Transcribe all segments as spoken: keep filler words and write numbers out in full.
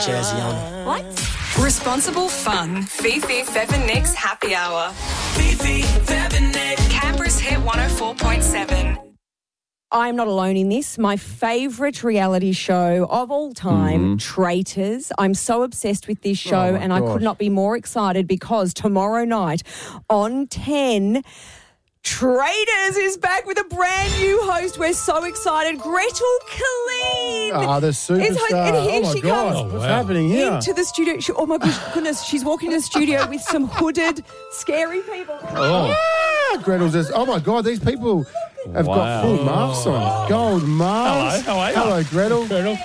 Jazzy on. What? Responsible fun. Fifi, Fev and Nick's Happy Hour. Fifi, Fev and Nick. Canberra's Hit one oh four point seven. I'm not alone in this. My favourite reality show of all time, mm. Traitors. I'm so obsessed with this show, oh and gosh. I could not be more excited because tomorrow night on ten, Traitors is back with a brand new host. We're so excited. Gretel Killeen. Ah, the superstar. And here oh, my she God. comes What's happening here? into the studio. She, oh, my gosh, goodness. She's walking into the studio with some hooded, scary people. Oh, ah, Gretel's just, oh, my God, these people have wow. got full masks on. Gold masks. Hello, how are you? Hello, Gretel. Gretel.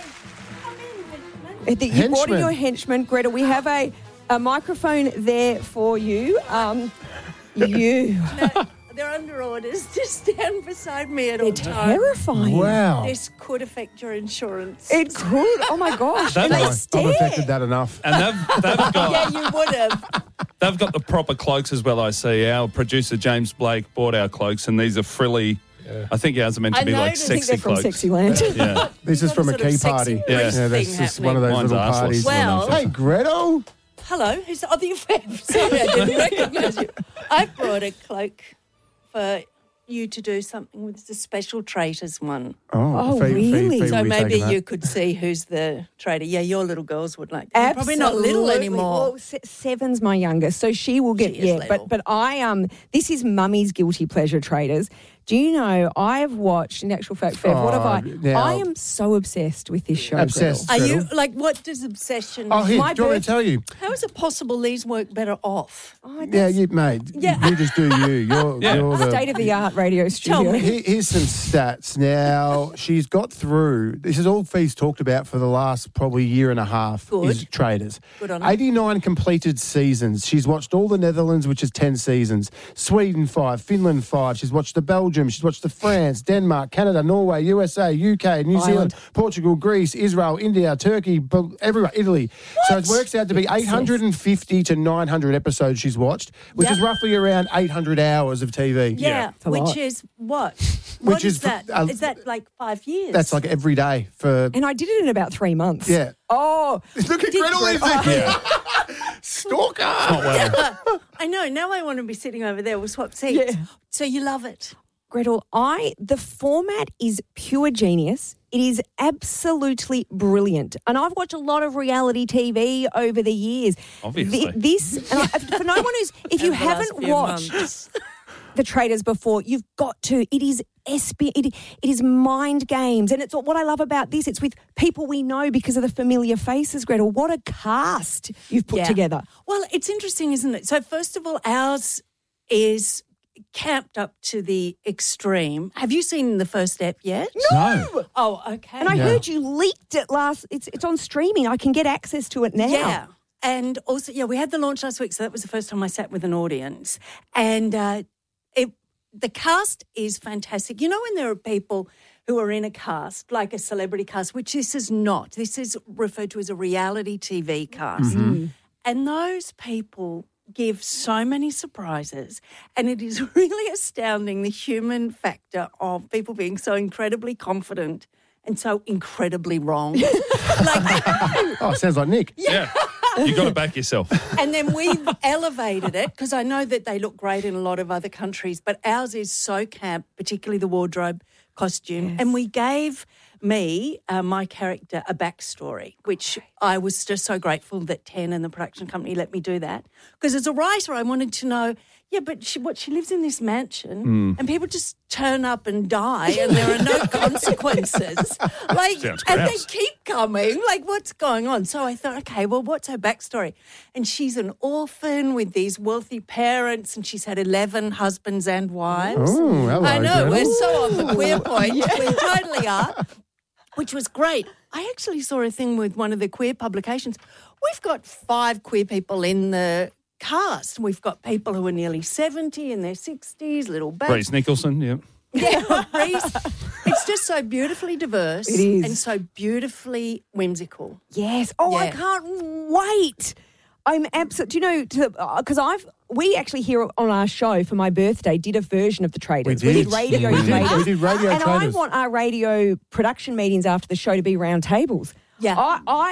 You brought in Henchman. your henchman, Gretel. We have a, a microphone there for you. Um, you. No, they're under orders to stand beside me at all They're times. terrifying. Wow. This could affect your insurance. It could. Oh, my gosh. They've And they got- I've stare. affected that enough. And they've, they've got yeah, you would have. they've got the proper cloaks as well, I see. Our producer, James Blake, bought our cloaks, and these are frilly. Yeah. I think ours are meant to I be know, like I I think sexy they're from cloaks. Sexyland. Yeah. This is You've got from a a sort of key sexy party. Yeah. race Yeah, that's thing just one of happening. those Mine's little arseless. parties. Well- Hey, Gretel. Hello, who's the other Fev? Sorry, I didn't recognise you. I've brought a cloak for you to do something with the special Traitors one. Oh, Fee- Fee- really? Fee So will be maybe taking that. you could see who's the traitor. Yeah, your little girls would like. You're probably not little Absolutely. anymore. Well, Se- Seven's my youngest, so she will get She is yeah. little. But but I um this is Mummy's guilty pleasure, Traitors. Do you know I have watched? In actual fact, Fev, what have Oh, I? now- I am so obsessed with this show. Obsessed. Are you Gretel. like what does obsession? Oh, here, My do you want me birth- to tell you? How is it possible these work better off? Gretel. Oh, Yeah, you, mate. Yeah. You just do you. You're, Yeah. you're the... state of the art radio studio. Tell me. Here- Here's some stats. Now, she's got through, this is all Fee's talked about for the last probably year and a half, Good. is Traitors. Good on her. eighty-nine completed seasons. She's watched all the Netherlands, which is ten seasons, Sweden five, Finland five. She's watched the Belgium. She's watched the France, Denmark, Canada, Norway, U S A, U K, New Ireland. Zealand, Portugal, Greece, Israel, India, Turkey, Bel- everywhere, Italy. So it works out to be eight hundred fifty to nine hundred episodes she's watched, which Yep. is roughly around eight hundred hours of T V. Yeah, It's a which lot. is what? What Which is, is that? uh, Is that like five years? That's like every day for. And I did it in about three months. Yeah. Oh, Look at Did Gretel, is Gretel- Stalker. Not well. I know. Now I want to be sitting over there with swap seats. Yeah. So you love it. Gretel, I the format is pure genius. It is absolutely brilliant. And I've watched a lot of reality T V over the years. Obviously. Th- this, and I, for no one who's, if you Over the last haven't few watched months. The Traitors before, you've got to. It is S B, it, it is mind games. And it's what I love about this. It's with people we know because of the familiar faces, Gretel. What a cast you've put Yeah. together. Well, it's interesting, isn't it? So first of all, ours is camped up to the extreme. Have you seen the first step yet? No. Oh, okay. And I Yeah. heard you leaked it last. It's it's on streaming. I can get access to it now. Yeah. And also, yeah, we had the launch last week, so that was the first time I sat with an audience. And uh, it, the cast is fantastic. You know when there are people who are in a cast, like a celebrity cast, which this is not. This is referred to as a reality T V cast. And those people give so many surprises, and it is really astounding, the human factor of people being so incredibly confident and so incredibly wrong. like, Oh, sounds like Nick. Yeah. You got to back yourself. and then we've elevated it because I know that they look great in a lot of other countries, but ours is so camp, particularly the wardrobe, costume. And we gave me, uh, my character, a backstory, which I was just so grateful that Ten and the production company let me do that. Because as a writer, I wanted to know, yeah, but she, what, she lives in this mansion and people just turn up and die and there are no consequences. Like, Sounds and they grouse. keep coming. Like, what's going on? So I thought, okay, well, what's her backstory? And she's an orphan with these wealthy parents, and she's had eleven husbands and wives. Oh, hello, I know, Gretel. we're so on the queer point. We totally are, which was great. I actually saw a thing with one of the queer publications. We've got five queer people in the cast. We've got people who are nearly seventy, in their sixties, little babies. Grace Nicholson, yeah. Yeah, Reese. It's just so beautifully diverse. It is. And so beautifully whimsical. Yes. Oh, I Yeah. can't wait. I'm absolutely. Do you know? Because I've we actually here on our show for my birthday did a version of the Traitors. We did. radio We did. Traitors. We did radio and Traitors. I want our radio production meetings after the show to be round tables. Yeah. I. I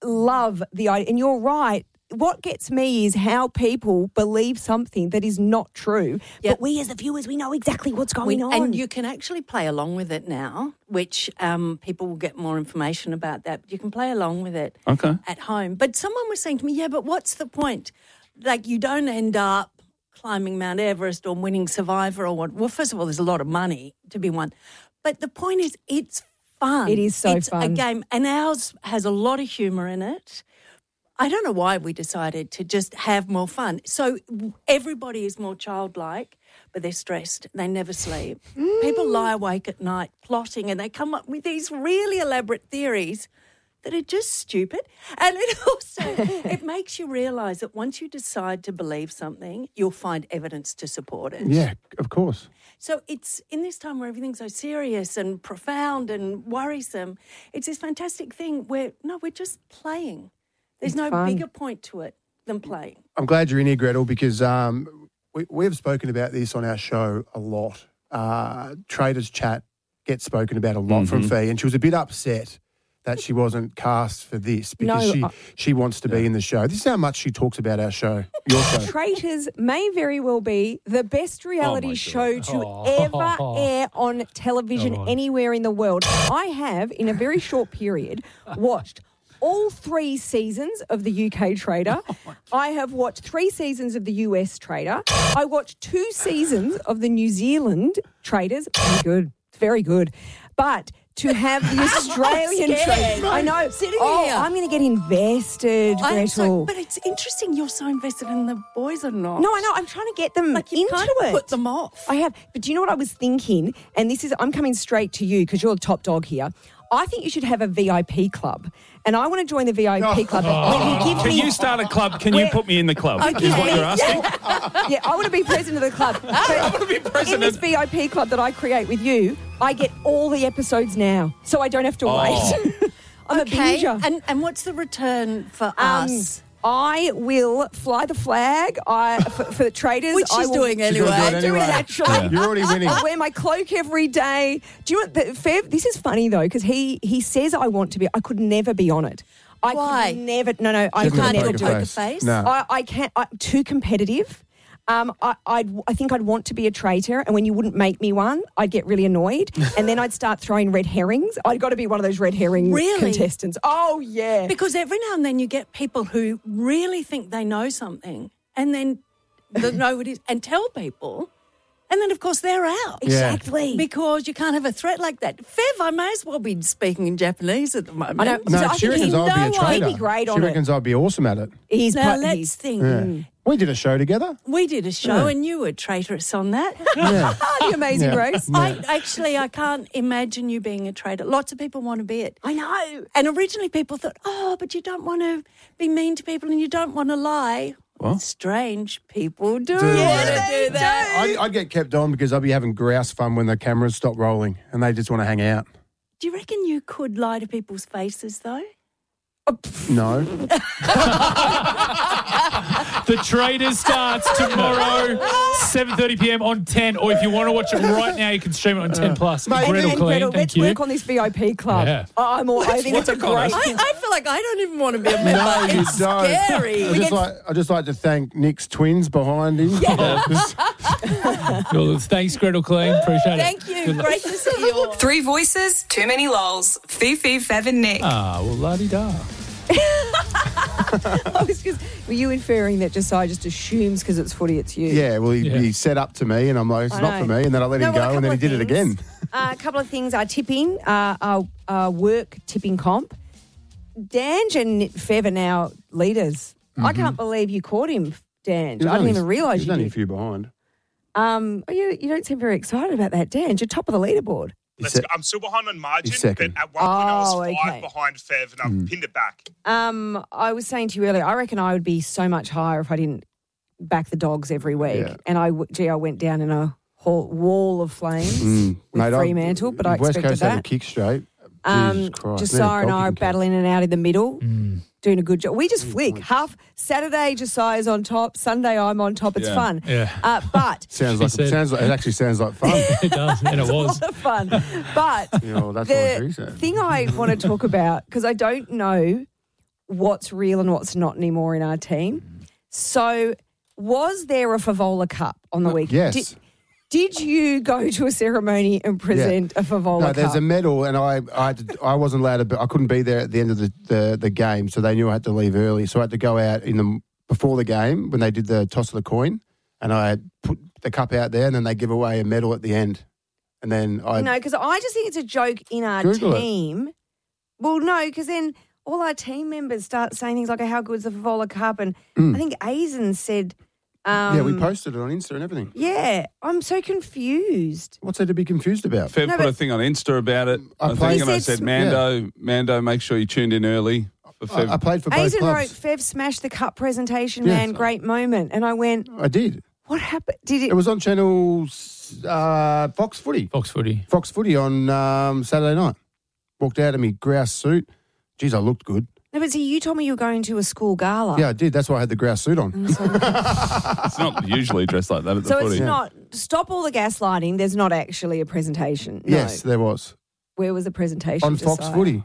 love the idea. And you're right. What gets me is how people believe something that is not true. Yep. But we as the viewers, we know exactly what's going We- on. And you can actually play along with it now, which um, people will get more information about that. You can play along with it Okay. at home. But someone was saying to me, yeah, but what's the point? Like, you don't end up climbing Mount Everest or winning Survivor or what. Well, first of all, there's a lot of money to be won. But the point is, it's fun. It is so it's fun. a game. And ours has a lot of humour in it. I don't know why we decided to just have more fun. So everybody is more childlike, but they're stressed. They never sleep. Mm. People lie awake at night plotting and they come up with these really elaborate theories that are just stupid. And it also, it makes you realise that once you decide to believe something, you'll find evidence to support it. Yeah, of course. So it's in this time where everything's so serious and profound and worrisome, it's this fantastic thing where, no, we're just playing. There's It's no fun. bigger point to it than playing. I'm glad you're in here, Gretel, because um, we, we've spoken about this on our show a lot. Uh, Traders Chat gets spoken about a lot from Fee, and she was a bit upset that she wasn't cast for this because No, she, I- she wants to be in the show. This is how much she talks about our show, your show. Traitors may very well be the best reality God. show to Oh. ever air on television Come on. anywhere in the world. I have, in a very short period, watched all three seasons of the U K Trader. I have watched three seasons of the U S Trader. I watched two seasons of the New Zealand Traders. Very good. It's very good. But to have the Australian scared. Trader, I know. Sitting oh, here. I'm going to get invested, I'm Gretel. so, but it's interesting you're so invested in the boys or not. No, I know. I'm trying to get them Like, you into kind it. of put them off. I have. But do you know what I was thinking? And this is, I'm coming straight to you because you're the top dog here. I think you should have a V I P club. And I want to join the V I P club. Where you give Can me, you start a club? Can you Where- put me in the club? Okay. Is what you're asking? Yeah, I want to be president of the club. I want to be In this president. V I P club that I create with you, I get all the episodes now. So I don't have to Oh. wait. I'm a binger. And, and what's the return for Um, us? I will fly the flag I, for, for the traders. Which I she's will, doing She's anyway. gonna do I'm it doing it anyway. actually. You're already winning. I wear my cloak every day. Do you know what? The, Fev, this is funny though because he he says I want to be. I could never be on it. I Why? could never. No, no. I She could doesn't never have a do poker it. face. face? No. I, I can't. I, too competitive. Um, I, I'd, I think I'd want to be a traitor, and when you wouldn't make me one, I'd get really annoyed, and then I'd start throwing red herrings. I'd got to be one of those red herring Really? contestants. Oh yeah. Because every now and then you get people who really think they know something and then don't know what it is and tell people. And then, of course, they're out. Yeah. Exactly. Because you can't have a threat like that. Fev, I may as well be speaking in Japanese at the moment. I know. No, So I she think reckons he- I'd be a no, trader. he'd be great she on it. reckons I'd be awesome at it. He's Now, pro- let's he's- think. Yeah. We did a show together. We did a show Yeah. and you were traitorous on that. Yeah. the amazing Yeah. race. I actually, I can't imagine you being a traitor. Lots of people want to be it. I know. And originally people thought, oh, but you don't want to be mean to people and you don't want to lie. What? Strange people do, Do want they to do that. I'd, I'd get kept on because I'd be having grouse fun when the cameras stop rolling and they just want to hang out. Do you reckon you could lie to people's faces though? No. The Traders starts tomorrow, seven thirty p.m. on ten. Or if you want to watch it right now, you can stream it on ten Plus. Mate, Gretel and Clean, Gretel, thank let's you. work on this V I P club. Yeah. Oh, I'm all, I think it's a work on great. it. I, I feel like I don't even want to be a member. No, you it's don't. scary. I just like I just like to thank Nick's twins behind him. Just- Well, thanks, Gretel Clean. Appreciate it. Thank you. Great to see you all. Three voices, too many lols. Fifi, Fev, and Nick. Ah, well, la-di-da. I was just, were you inferring that Josiah just assumes because it's footy, it's you? yeah, well, he, Yeah. he set up to me, and I'm like, it's I not for know. me. And then I let No, him well, a go, and then he couple did of it again. things. Uh, a couple of things are tipping, uh, our, our work tipping comp. Dange and Fev are now leaders. I can't believe you caught him, Dange. He was I didn't only- even realise he was you only a did. few behind. Um, oh, you, you don't seem very excited about that, Dange. You're top of the leaderboard. Let's se- go. I'm still behind on margin, He's but second. at one point I was Oh, five okay. behind Fev, and I've Mm. pinned it back. Um, I was saying to you earlier, I reckon I would be so much higher if I didn't back the dogs every week. Yeah. And I, w- gee, I went down in a whole wall of flames Mm. with Mate, I- Fremantle, but I West expected Coast had a that. kick straight. Um, Jesus Christ. Josiah and I are battling it out in the middle, Mm. doing a good job. We just flick. Half Saturday, Josiah's on top. Sunday, I'm on top. It's Yeah. fun. Yeah. Uh, but Sounds She like said- sounds like it actually sounds like fun. It does, and it a was. lot of fun. But Yeah, well, that's what she the said. thing I want to talk about, because I don't know what's real and what's not anymore in our team. So, was there a Favola Cup on the weekend? Yes. Did, did you go to a ceremony and present a Favola No, Cup? there's a medal, and I I, had to, I wasn't allowed to. Be, I couldn't be there at the end of the, the, the game, so they knew I had to leave early. So I had to go out in the before the game when they did the toss of the coin, and I had put the cup out there, and then they give away a medal at the end, and then I No, because I just think it's a joke in our Google it. team. Well, no, because then all our team members start saying things like, "How good's the Favola Cup?" And I think Aizen said, um, yeah, we posted it on Insta and everything. "Yeah, I'm so confused." What's there to be confused about? Fev No, put a but- thing on Insta about it. I I, played- think, and I He said said, sm- Mando, Mando, make sure you tuned in early. For Fev. I, I played for both Aizen wrote, clubs. "Fev smashed the cup presentation, Yeah. man, great moment." And I went, I did. "What happened? Did it?" It was on channel uh, Fox Footy. Fox Footy. Fox Footy on um, Saturday night. Walked out in my grouse suit. Geez, I looked good. No, but see, you told me you were going to a school gala. Yeah, I did. That's why I had the grouse suit on. It's not usually dressed like that at the So footy. it's not, stop all the gaslighting. There's not actually a presentation. No. Yes, there was. Where was the presentation? On Fox Josiah? Footy.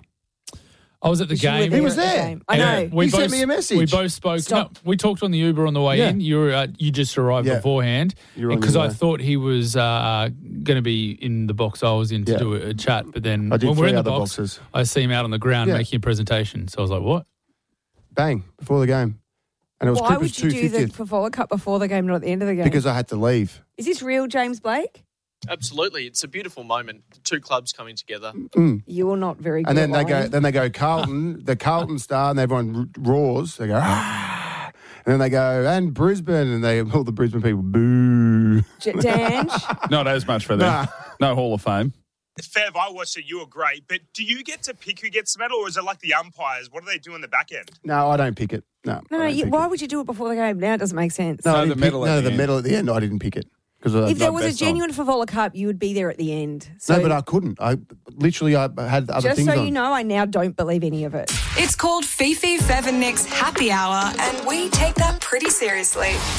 I was at the You were game. there He was at the there. game. I And know. we He both, sent me a message. We both spoke. Stop. No, we talked on the Uber on the way Yeah. in. You were uh, you just arrived Yeah. beforehand You were on because your I way. thought he was uh, going to be in the box I was in to Yeah. do a, a chat. But then I did when we're three in the other box, boxes. I see him out on the ground Yeah. making a presentation. So I was like, "What?" Bang, before the game. And it was Why Cooper's would you do the two fiftieth Favola Cup before the game, not at the end of the game? because I had to leave. Is this real, James Blake? Absolutely. It's a beautiful moment. Two clubs coming together. You're not very good And then at they go, lying. then they go Carlton, the Carlton star, and everyone r- roars. They go, ah. And then they go, and Brisbane, and they all the Brisbane people boo. J- Dan, Not as much for them. Nah. No Hall of Fame. Fev, I watched it. You were great. But do you get to pick who gets the medal, or is it like the umpires? What do they do in the back end? No, I don't pick it. No, no, I no. don't You, pick why it. would you do it before the game? Now it doesn't make sense. No, So I the didn't medal pick, at no, the the end. medal at the end, I didn't pick it. Because If there was a best song. genuine Favola Cup, you would be there at the end. So no, but I couldn't. I literally I had other just things so on. you know, I now don't believe any of it. It's called Fifi, Fev and Nick's Happy Hour, and we take that pretty seriously.